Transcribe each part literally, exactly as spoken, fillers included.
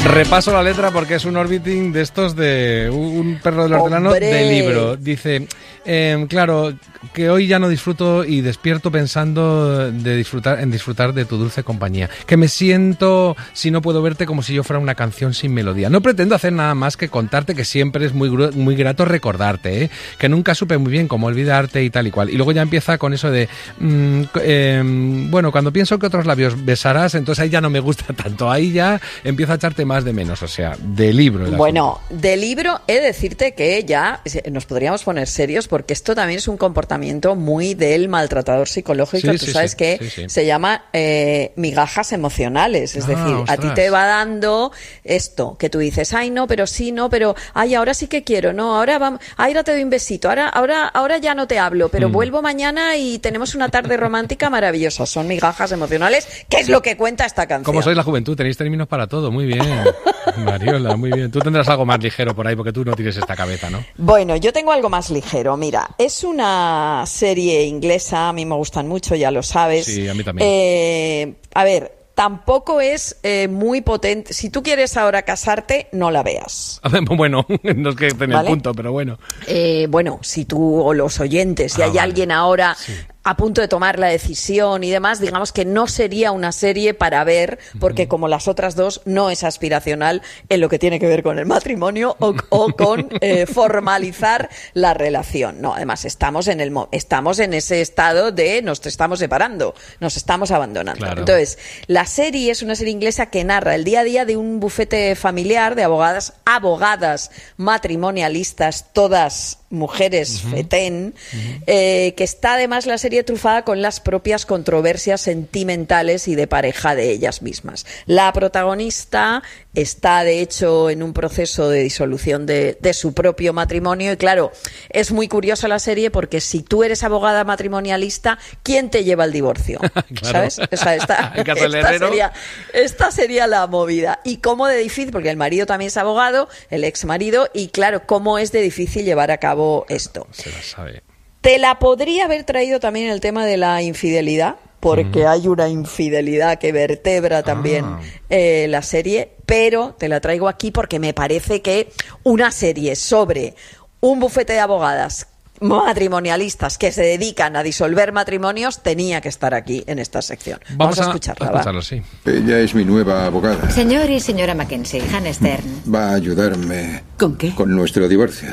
Repaso la letra porque es un orbiting de estos de un perro del hortelano. ¡Hombre! De libro. Dice, eh, claro, que hoy ya no disfruto y despierto pensando de disfrutar en disfrutar de tu dulce compañía. Que me siento, si no puedo verte, como si yo fuera una canción sin melodía. No pretendo hacer nada más que contarte que siempre es muy, muy grato recordarte, ¿eh? Que nunca supe muy bien cómo olvidarte y tal y cual. Y luego ya empieza con eso de, mmm, eh, bueno, cuando pienso que otros labios besarás, entonces ahí ya no me gusta tanto. Ahí ya empiezo a echarte más de menos, o sea, de libro. Bueno, de libro he de decirte que ya nos podríamos poner serios porque esto también es un comportamiento muy del maltratador psicológico. Sí, Tú sí, sabes sí, que sí, sí. se llama eh, migajas emocionales, es ah, decir, ostras. A ti te va dando esto, que tú dices, ay no, pero sí, no, pero ay, ahora sí que quiero, no, ahora vamos, ahora te doy un besito, ahora, ahora, ahora ya no te hablo, pero mm. vuelvo mañana y tenemos una tarde romántica maravillosa. Son migajas emocionales, que es lo que cuenta esta canción. ¿Cómo sois la juventud? Tenéis términos para todo, muy bien. Mariola, muy bien. Tú tendrás algo más ligero por ahí porque tú no tienes esta cabeza, ¿no? Bueno, yo tengo algo más ligero. Mira, es una serie inglesa, a mí me gustan mucho, ya lo sabes. Sí, a mí también. Eh, a ver, tampoco es eh, muy potente. Si tú quieres ahora casarte, no la veas. Bueno, no es que esté en el punto, pero bueno. Eh, bueno, si tú o los oyentes, si ah, hay vale. alguien ahora... Sí. a punto de tomar la decisión y demás, digamos que no sería una serie para ver, porque como las otras dos, no es aspiracional en lo que tiene que ver con el matrimonio o, o con eh, formalizar la relación. No, además estamos en el estamos en ese estado de nos estamos separando, nos estamos abandonando. Claro. Entonces, la serie es una serie inglesa que narra el día a día de un bufete familiar de abogadas, abogadas matrimonialistas, todas mujeres uh-huh. fetén, uh-huh. eh, que está además la serie trufada con las propias controversias sentimentales y de pareja de ellas mismas. La protagonista está, de hecho, en un proceso de disolución de, de su propio matrimonio y, claro, es muy curiosa la serie porque si tú eres abogada matrimonialista, ¿quién te lleva al divorcio? Claro. ¿Sabes? O sea, esta, esta, sería, esta sería la movida. Y cómo de difícil, porque el marido también es abogado, el ex marido, y claro, cómo es de difícil llevar a cabo esto. Se la sabe. Te la podría haber traído también el tema de la infidelidad, porque mm. hay una infidelidad que vertebra también ah. eh, la serie, pero te la traigo aquí porque me parece que una serie sobre un bufete de abogadas matrimonialistas que se dedican a disolver matrimonios tenía que estar aquí en esta sección. Vamos, Vamos a, a escucharla. A escucharlo, sí. Ella es mi nueva abogada. Señor y señora Mackenzie, Hannah Stern. Va a ayudarme. ¿Con qué? Con nuestro divorcio.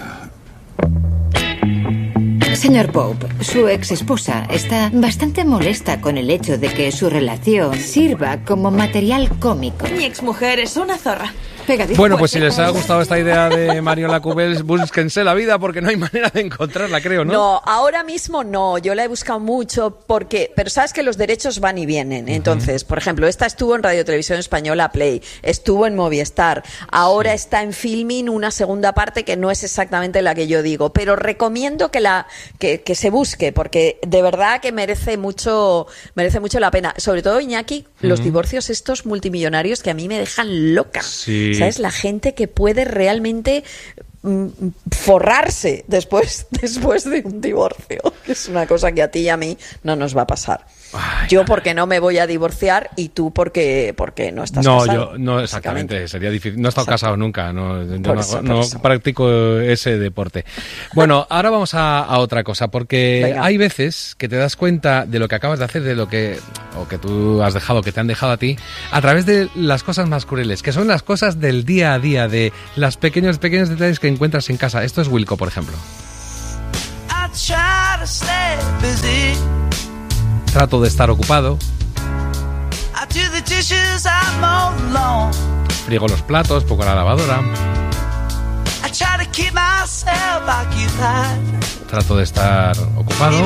Señor Pope, su ex esposa está bastante molesta con el hecho de que su relación sirva como material cómico. Mi exmujer es una zorra. Pegadizo. Bueno, pues si les ha gustado esta idea de Mariola Cubels, búsquense la vida porque no hay manera de encontrarla, creo, ¿no? No, ahora mismo no. Yo la he buscado mucho porque... Pero sabes que los derechos van y vienen. Entonces, uh-huh. por ejemplo, esta estuvo en Radio Televisión Española Play, estuvo en Movistar, ahora sí. está en Filmin una segunda parte que no es exactamente la que yo digo, pero recomiendo que la que, que se busque porque de verdad que merece mucho merece mucho la pena. Sobre todo, Iñaki, uh-huh. los divorcios estos multimillonarios que a mí me dejan loca. Sí. ¿Sabes? La gente que puede realmente mm, forrarse después, después de un divorcio. Es una cosa que a ti y a mí no nos va a pasar. Ay, yo porque no me voy a divorciar y tú porque, porque no estás no, casado. Yo, no, exactamente, sería difícil. No he estado Exacto. casado nunca, no, no, eso, no practico ese deporte. Bueno, ahora vamos a, a otra cosa, porque Venga. hay veces que te das cuenta de lo que acabas de hacer, de lo que, o que tú has dejado, que te han dejado a ti, a través de las cosas más crueles, que son las cosas del día a día, de los pequeños, pequeños detalles que encuentras en casa. Esto es Wilco, por ejemplo. Trato de estar ocupado. Friego los platos, pongo la lavadora. Trato de estar ocupado.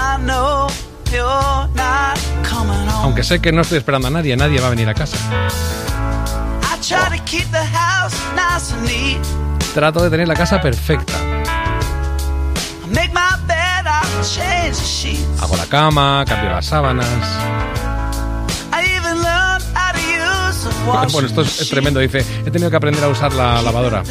Aunque sé que no estoy esperando a nadie, nadie va a venir a casa. Trato de tener la casa perfecta. Hago la cama, cambio las sábanas. Bueno, esto es, es tremendo, dice. He tenido que aprender a usar la lavadora.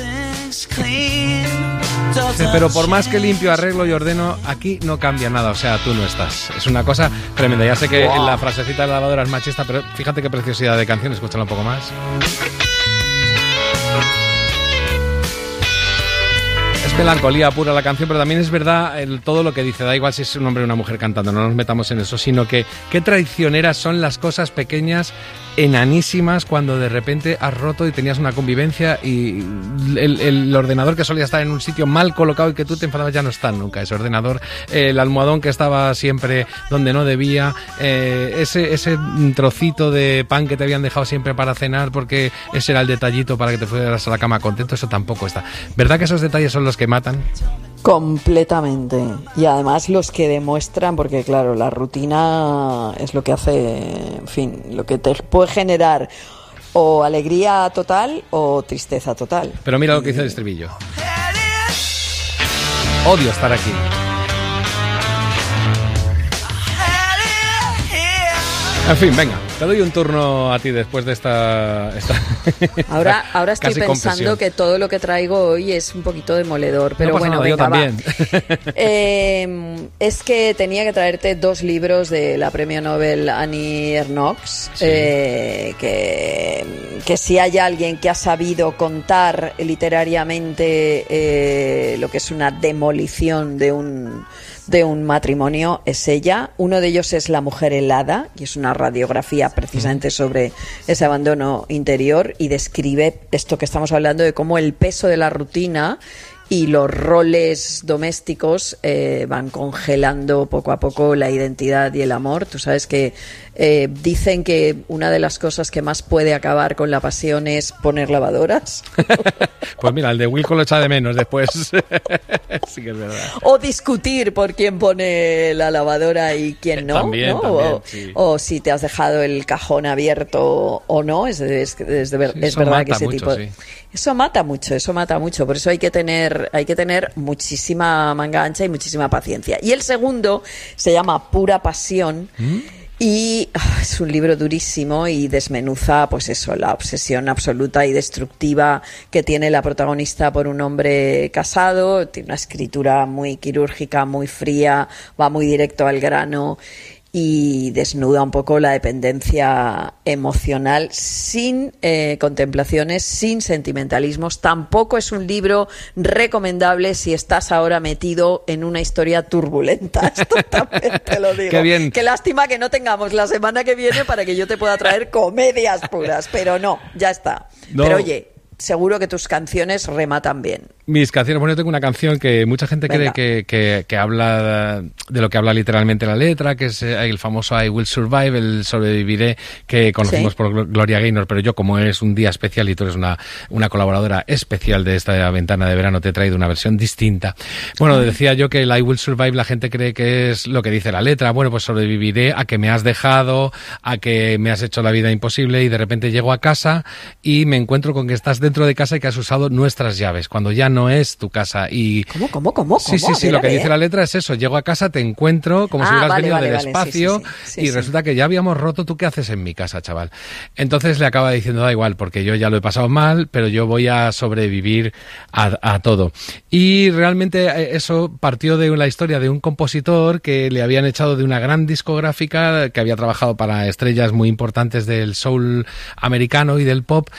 Dice, pero por más que limpio, arreglo y ordeno, aquí no cambia nada. O sea, tú no estás. Es una cosa tremenda. Ya sé que wow. la frasecita de la lavadora es machista, pero fíjate qué preciosidad de canción. Escúchala un poco más. Es melancolía pura la canción, pero también es verdad el, todo lo que dice. Da igual si es un hombre o una mujer cantando, no nos metamos en eso, sino que qué traicioneras son las cosas pequeñas, enanísimas, cuando de repente has roto y tenías una convivencia y el, el ordenador que solía estar en un sitio mal colocado y que tú te enfadabas ya no está nunca. Ese ordenador, eh, el almohadón que estaba siempre donde no debía, eh, ese, ese trocito de pan que te habían dejado siempre para cenar porque ese era el detallito para que te fueras a la cama contento, eso tampoco está. ¿Verdad que esos detalles son los que matan? Completamente. Y además los que demuestran, porque claro, la rutina es lo que hace, en fin, lo que te puede generar o alegría total o tristeza total. Pero mira lo que dice el estribillo. Odio estar aquí. En fin, venga, te doy un turno a ti después de esta... esta ahora ahora estoy pensando confesión. Que todo lo que traigo hoy es un poquito demoledor, pero no pasa bueno, nada, venga, yo también. Eh, es que tenía que traerte dos libros de la premio Nobel Annie Ernaux, sí. eh, que, que si hay alguien que ha sabido contar literariamente eh, lo que es una demolición de un... de un matrimonio es ella. Uno de ellos es La mujer helada, y es una radiografía precisamente sobre ese abandono interior y describe esto que estamos hablando de cómo el peso de la rutina y los roles domésticos eh, van congelando poco a poco la identidad y el amor. Tú sabes que eh, dicen que una de las cosas que más puede acabar con la pasión es poner lavadoras. Pues mira, el de Wilco lo echa de menos después. Sí que es verdad. O discutir por quién pone la lavadora y quién no. También, ¿no? también, o, sí. o si te has dejado el cajón abierto o no. Es, es, es, de ver, Sí, es verdad que ese mucho, tipo... Sí. Eso mata mucho, eso mata mucho. Por eso hay que tener, hay que tener muchísima manga ancha y muchísima paciencia. Y el segundo se llama Pura Pasión. ¿Mm? Y oh, es un libro durísimo y desmenuza, pues eso, la obsesión absoluta y destructiva que tiene la protagonista por un hombre casado. Tiene una escritura muy quirúrgica, muy fría, va muy directo al grano y desnuda un poco la dependencia emocional sin eh, contemplaciones, sin sentimentalismos. Tampoco es un libro recomendable si estás ahora metido en una historia turbulenta. Esto también te lo digo. Qué bien. Qué lástima que no tengamos la semana que viene para que yo te pueda traer comedias puras, pero no, ya está. No. Pero oye, seguro que tus canciones rematan bien. Mis canciones, bueno, yo tengo una canción que mucha gente Venga. cree que, que, que habla de lo que habla literalmente la letra, que es el famoso I Will Survive, el sobreviviré, que conocemos ¿Sí? por Gloria Gaynor, pero yo, como es un día especial y tú eres una, una colaboradora especial de esta ventana de verano, te he traído una versión distinta. Bueno, decía yo que el I Will Survive la gente cree que es lo que dice la letra. Bueno, pues sobreviviré a que me has dejado, a que me has hecho la vida imposible y de repente llego a casa y me encuentro con que estás dentro de casa y que has usado nuestras llaves, cuando ya no es tu casa. Y ¿Cómo, cómo, cómo? Sí, sí, ¿Cómo? sí, A ver, lo que a ver. dice la letra es eso. Llego a casa, te encuentro como Ah, si hubieras vale, venido vale, del vale, espacio sí, sí, sí, y sí. resulta que ya habíamos roto. ¿Tú qué haces en mi casa, chaval? Entonces le acaba diciendo, da igual, porque yo ya lo he pasado mal, pero yo voy a sobrevivir a, a todo. Y realmente eso partió de la historia de un compositor que le habían echado de una gran discográfica, que había trabajado para estrellas muy importantes del soul americano y del pop,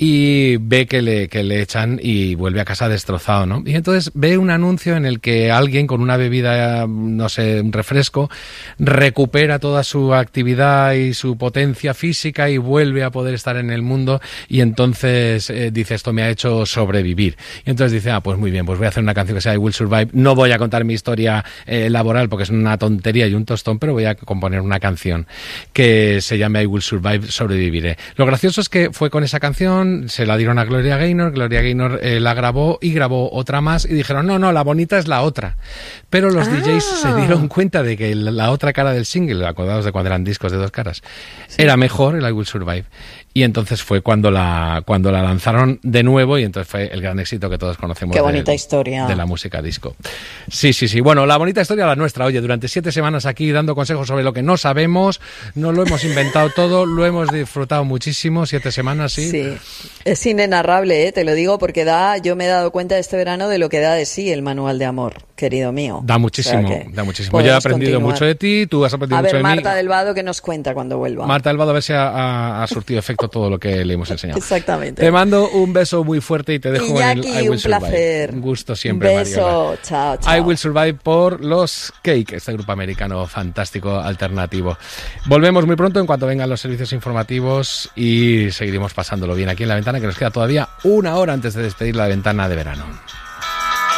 y ve que le, que le echan y vuelve a casa destrozado, ¿no? Y entonces ve un anuncio en el que alguien con una bebida, no sé, un refresco, recupera toda su actividad y su potencia física y vuelve a poder estar en el mundo, y entonces eh, dice, esto me ha hecho sobrevivir. Y entonces dice, ah, pues muy bien, pues voy a hacer una canción que sea I Will Survive. No voy a contar mi historia eh, laboral porque es una tontería y un tostón, pero voy a componer una canción que se llame I Will Survive, sobreviviré. Lo gracioso es que fue con esa canción, se la dieron a Gloria Gaynor, Gloria Gaynor eh, la grabó y grabó otra más y dijeron, no, no, la bonita es la otra. Pero los Ah. D Js se dieron cuenta de que la otra cara del single, acordados de cuando eran discos de dos caras, sí, era mejor, el I Will Survive. Y entonces fue cuando la cuando la lanzaron de nuevo y entonces fue el gran éxito que todos conocemos. Qué bonita de, historia. de la música disco. Sí, sí, sí. Bueno, la bonita historia la nuestra. Oye, durante siete semanas aquí dando consejos sobre lo que no sabemos, no lo hemos inventado todo, lo hemos disfrutado muchísimo, siete semanas, sí. Sí, es inenarrable, ¿eh? Te lo digo porque da, yo me he dado cuenta este verano de lo que da de sí el manual de amor, querido mío. Da muchísimo, O sea que da muchísimo. Yo he aprendido continuar. mucho de ti, tú has aprendido A mucho ver, de mí. Marta del Vado, que nos cuenta cuando vuelva. Marta del Vado, a ver si ha, ha, ha surtido efecto agradezco todo lo que le hemos enseñado. Exactamente. Te mando un beso muy fuerte y te dejo Iñaki, en el I Will un Survive. placer. Un gusto siempre, un beso. Mariola. Chao, chao. I Will Survive por los Cake, este grupo americano fantástico, alternativo. Volvemos muy pronto en cuanto vengan los servicios informativos y seguiremos pasándolo bien aquí en La Ventana, que nos queda todavía una hora antes de despedir la ventana de verano.